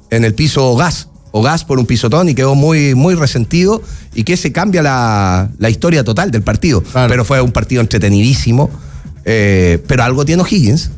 en el piso Gas por un pisotón y quedó muy, muy resentido, y que se cambia la historia total del partido. Claro. Pero fue un partido entretenidísimo, pero algo tiene O'Higgins.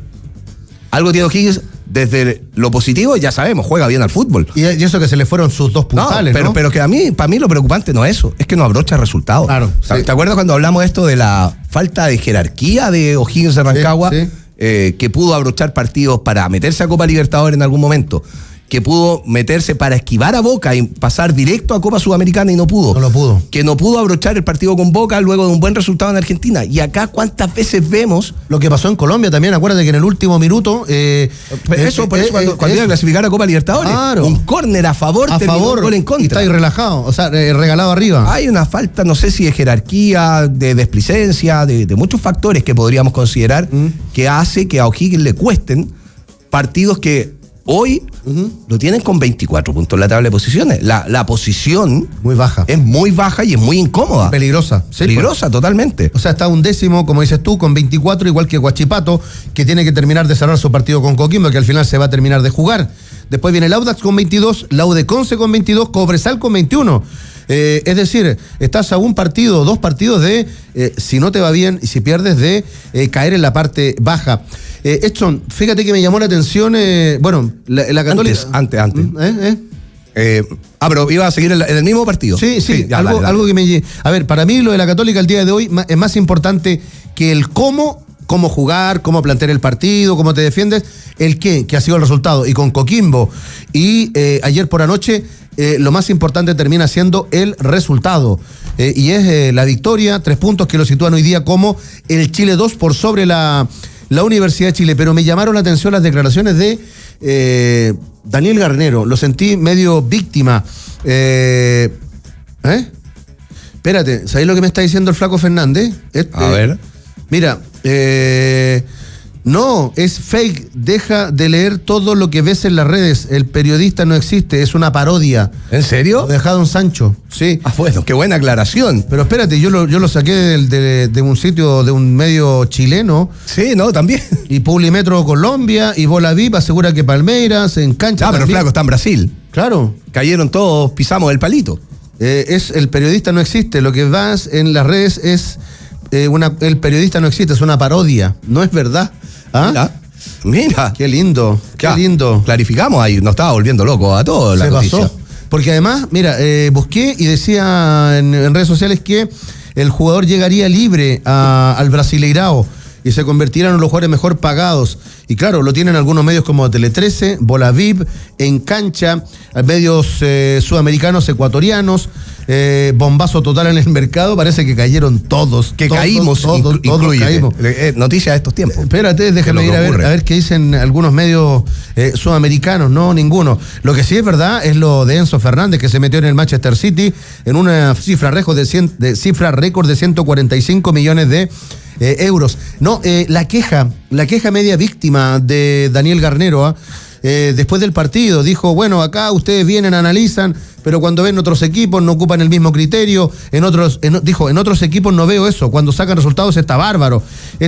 Desde lo positivo, ya sabemos, juega bien al fútbol. Y eso que se le fueron sus dos puntales, ¿no? Pero que para mí lo preocupante no es eso, es que no abrocha resultados. Claro. Sí. ¿Te acuerdas cuando hablamos de esto de la falta de jerarquía de O'Higgins de Rancagua? Sí. Que pudo abrochar partidos para meterse a Copa Libertadores en algún momento, que pudo meterse para esquivar a Boca y pasar directo a Copa Sudamericana y no pudo. No lo pudo. Que no pudo abrochar el partido con Boca luego de un buen resultado en Argentina. Y acá, ¿cuántas veces vemos lo que pasó en Colombia también? Acuérdate que en el último minuto... cuando iba a clasificar a Copa Libertadores, claro, un córner a favor, terminó un gol en contra. Y está ahí relajado, o sea, regalado arriba. Hay una falta, no sé si de jerarquía, de desplicencia, de muchos factores que podríamos considerar que hace que a O'Higgins le cuesten partidos que hoy lo tienen con 24 puntos en la tabla de posiciones. La posición muy baja. Es muy baja y es muy incómoda. Peligrosa. Sí, peligrosa, totalmente. O sea, está 11º, como dices tú, con 24, igual que Huachipato, que tiene que terminar de cerrar su partido con Coquimbo, que al final se va a terminar de jugar. Después viene el Audax con 22, la U de Conce con 22, Cobresal con 21. Es decir, estás a un partido, 2 partidos de, si no te va bien y si pierdes, de caer en la parte baja. Edson, fíjate que me llamó la atención, la Católica... Antes. Pero iba a seguir en el mismo partido. Sí, algo que me... A ver, para mí lo de la Católica el día de hoy es más importante que el cómo jugar, cómo plantear el partido, cómo te defiendes, el qué, que ha sido el resultado. Y con Coquimbo y ayer por anoche, lo más importante termina siendo el resultado. Y es la victoria, 3 puntos que lo sitúan hoy día como el Chile 2 por sobre la Universidad de Chile. Pero me llamaron la atención las declaraciones de Daniel Garnero. Lo sentí medio víctima. Espérate, ¿sabés lo que me está diciendo el Flaco Fernández? A ver. Mira, no, es fake, deja de leer todo lo que ves en las redes, el periodista no existe, es una parodia. ¿En serio? Lo deja Don Sancho, sí. Bueno, qué buena aclaración. Pero espérate, yo lo saqué de un sitio, de un medio chileno. Sí, no, también. Y Publimetro Colombia, y Bola VIP asegura que Palmeiras, en cancha pero Flaco está en Brasil. Claro. Cayeron todos, pisamos el palito. Es el periodista no existe, lo que vas en las redes es... el periodista no existe, es una parodia, no es verdad. ¿Ah? Mira. Qué lindo, qué lindo. Clarificamos ahí, nos estaba volviendo loco a todos. Se pasó. Porque además, mira, busqué y decía en redes sociales que el jugador llegaría libre al Brasileirao y se convertirán en los jugadores mejor pagados. Y claro, lo tienen algunos medios como Tele 13, Bola VIP, En Cancha, medios sudamericanos, ecuatorianos, bombazo total en el mercado, parece que cayeron todos. Caímos, todos caímos. Noticias de estos tiempos. Espérate, déjame ir a ver qué dicen algunos medios sudamericanos. No, ninguno. Lo que sí es verdad es lo de Enzo Fernández, que se metió en el Manchester City en una cifra récord de 145 millones de euros. No, la queja media víctima de Daniel Garnero, después del partido, dijo, bueno, acá ustedes vienen, analizan, pero cuando ven otros equipos no ocupan el mismo criterio, en otros equipos no veo eso, cuando sacan resultados está bárbaro.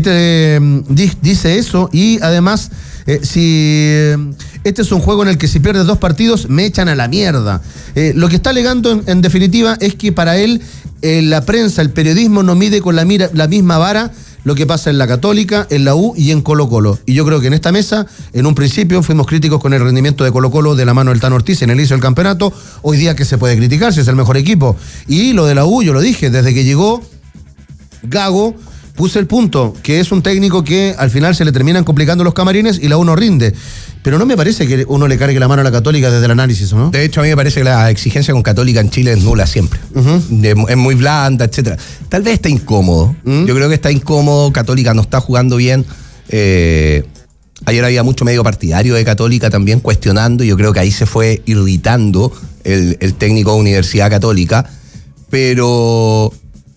Dice eso, y además, si este es un juego en el que si pierdes 2 partidos, me echan a la mierda. Lo que está alegando en definitiva es que para él la prensa, el periodismo no mide con la misma vara lo que pasa en la Católica, en la U y en Colo-Colo. Y yo creo que en esta mesa, en un principio, fuimos críticos con el rendimiento de Colo-Colo de la mano del Tano Ortiz en el inicio del campeonato. Hoy día, ¿qué se puede criticar si es el mejor equipo? Y lo de la U, yo lo dije, desde que llegó Gago, puse el punto, que es un técnico que al final se le terminan complicando los camarines y la U no rinde. Pero no me parece que uno le cargue la mano a la Católica desde el análisis, ¿no? De hecho, a mí me parece que la exigencia con Católica en Chile es nula siempre. Es muy blanda, etcétera. Tal vez está incómodo. Yo creo que está incómodo. Católica no está jugando bien. Ayer había mucho medio partidario de Católica también cuestionando. Yo creo que ahí se fue irritando el técnico de Universidad Católica. Pero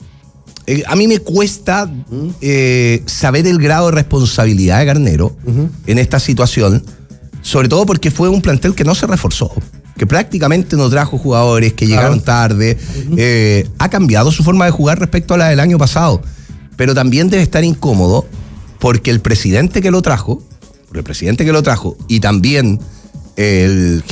a mí me cuesta saber el grado de responsabilidad de Garnero en esta situación. Sobre todo porque fue un plantel que no se reforzó, que prácticamente no trajo jugadores, que llegaron tarde. Ha cambiado su forma de jugar respecto a la del año pasado, pero también debe estar incómodo porque el presidente que lo trajo y también el